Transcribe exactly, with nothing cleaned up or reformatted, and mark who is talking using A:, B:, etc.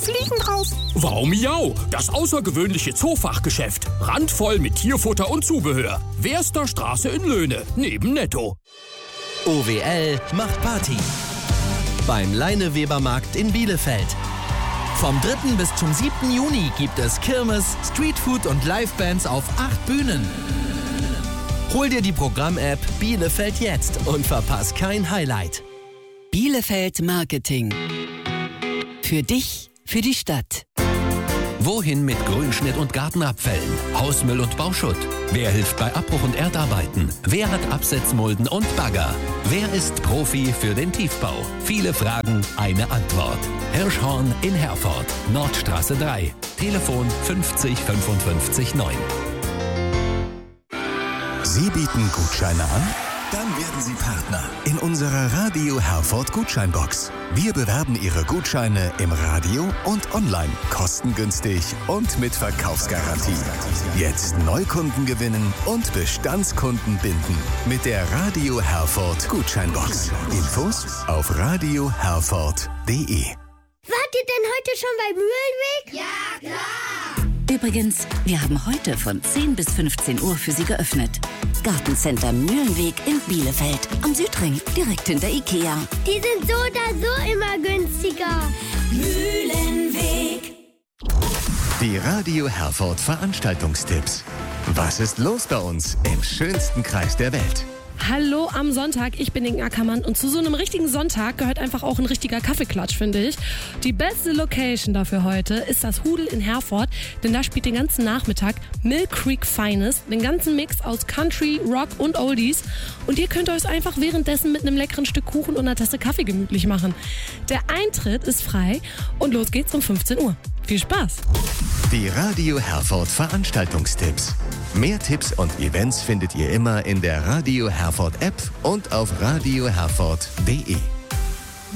A: mehr Fliegen drauf.
B: Wow Miau, das außergewöhnliche Zoofachgeschäft. Randvoll mit Tierfutter und Zubehör. Wehrster Straße in Löhne, neben Netto.
C: O W L macht Party. Beim Leinewebermarkt in Bielefeld. Vom dritten bis zum siebten Juni gibt es Kirmes, Streetfood und Livebands auf acht Bühnen. Hol dir die Programm-App Bielefeld jetzt und verpass kein Highlight.
D: Bielefeld Marketing. Für dich, für die Stadt.
E: Wohin mit Grünschnitt und Gartenabfällen, Hausmüll und Bauschutt? Wer hilft bei Abbruch und Erdarbeiten? Wer hat Absetzmulden und Bagger? Wer ist Profi für den Tiefbau? Viele Fragen, eine Antwort. Hirschhorn in Herford, Nordstraße drei. Telefon fünfzig fünfundfünfzig neun.
F: Sie bieten Gutscheine an? Dann werden Sie Partner in unserer Radio Herford Gutscheinbox. Wir bewerben Ihre Gutscheine im Radio und online, kostengünstig und mit Verkaufsgarantie. Jetzt Neukunden gewinnen und Bestandskunden binden mit der Radio Herford Gutscheinbox. Infos auf radio herford punkt de.
G: Wart ihr denn heute schon beim Mühlenweg?
D: Ja, klar! Übrigens, wir haben heute von zehn bis fünfzehn Uhr für Sie geöffnet. Gartencenter Mühlenweg in Bielefeld. Am Südring, direkt hinter Ikea.
G: Die sind so oder so immer günstiger.
D: Mühlenweg.
F: Die Radio Herford Veranstaltungstipps. Was ist los bei uns im schönsten Kreis der Welt?
H: Hallo am Sonntag, ich bin Inge Ackermann und zu so einem richtigen Sonntag gehört einfach auch ein richtiger Kaffeeklatsch, finde ich. Die beste Location dafür heute ist das Hudel in Herford, denn da spielt den ganzen Nachmittag Mill Creek Finest, den ganzen Mix aus Country, Rock und Oldies. Und ihr könnt euch einfach währenddessen mit einem leckeren Stück Kuchen und einer Tasse Kaffee gemütlich machen. Der Eintritt ist frei und los geht's um fünfzehn Uhr. Viel Spaß!
F: Die Radio Herford Veranstaltungstipps. Mehr Tipps und Events findet ihr immer in der Radio Herford App und auf radio herford punkt de.